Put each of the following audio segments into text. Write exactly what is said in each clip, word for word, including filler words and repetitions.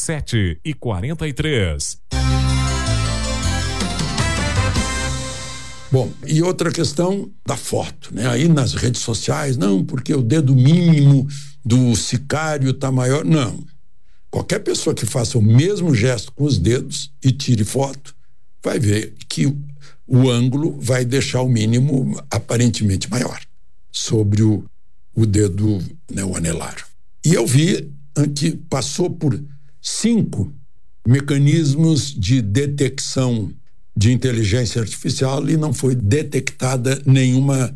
sete e quarenta e três. Bom, e outra questão da foto, né? Aí nas redes sociais, não, porque o dedo mínimo do sicário está maior. Não. Qualquer pessoa que faça o mesmo gesto com os dedos e tire foto, vai ver que o ângulo vai deixar o mínimo aparentemente maior sobre o, o dedo, né, o anelar. E eu vi que passou por cinco mecanismos de detecção de inteligência artificial e não foi detectada nenhuma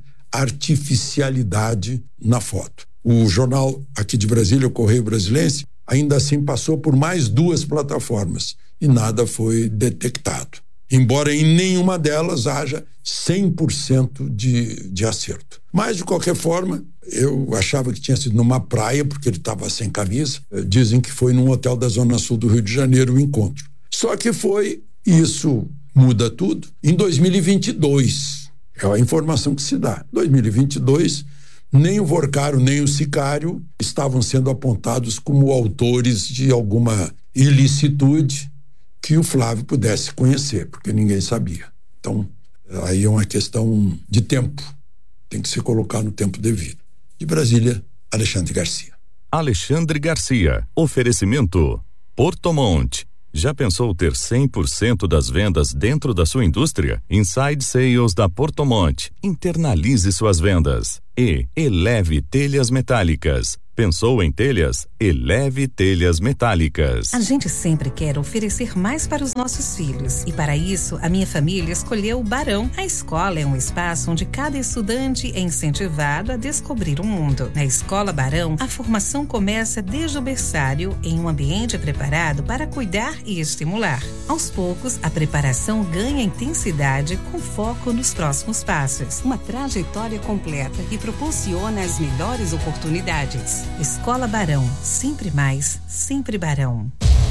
artificialidade na foto. O jornal aqui de Brasília, o Correio Brasilense, ainda assim passou por mais duas plataformas e nada foi detectado. Embora em nenhuma delas haja cem por cento de, de acerto. Mas, de qualquer forma, eu achava que tinha sido numa praia, porque ele estava sem camisa. Dizem que foi num hotel da Zona Sul do Rio de Janeiro o encontro. Só que foi, isso muda tudo, em dois mil e vinte e dois. É a informação que se dá. Em dois mil e vinte e dois, nem o Vorcaro, nem o Sicário estavam sendo apontados como autores de alguma ilicitude que o Flávio pudesse conhecer, porque ninguém sabia. Então, aí é uma questão de tempo. Tem que se colocar no tempo devido. De Brasília, Alexandre Garcia. Alexandre Garcia. Oferecimento Portomonte. Já pensou ter cem por cento das vendas dentro da sua indústria? Inside Sales da Portomonte. Internalize suas vendas. E Eleve Telhas Metálicas. Pensou em telhas? Eleve Telhas Metálicas. A gente sempre quer oferecer mais para os nossos filhos. E para isso, a minha família escolheu o Barão. A escola é um espaço onde cada estudante é incentivado a descobrir o mundo. Na Escola Barão, a formação começa desde o berçário, em um ambiente preparado para cuidar e estimular. Aos poucos, a preparação ganha intensidade com foco nos próximos passos. Uma trajetória completa que proporciona as melhores oportunidades. Escola Barão, sempre mais, sempre Barão.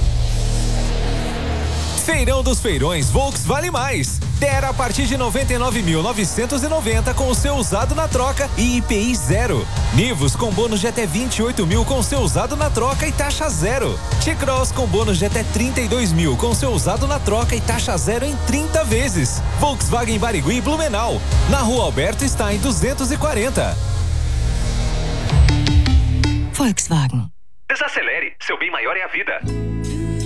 Feirão dos Feirões Volks Vale Mais. Terra a partir de noventa e nove mil novecentos e noventa com o seu usado na troca e I P I zero. Nivus com bônus de até vinte e oito mil com seu usado na troca e taxa zero. T-Cross com bônus de até trinta e dois mil com seu usado na troca e taxa zero em trinta vezes. Volkswagen Barigui e Blumenau. Na Rua Alberto Stein duzentos e quarenta. Volkswagen. Desacelere, seu bem maior é a vida.